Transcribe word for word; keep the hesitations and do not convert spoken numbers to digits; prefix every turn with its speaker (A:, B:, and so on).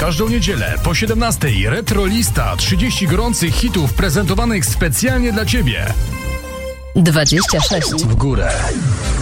A: każdą niedzielę po siedemnastej Retro Lista, trzydzieści gorących hitów prezentowanych specjalnie dla Ciebie.
B: dwadzieścia sześć
A: W górę.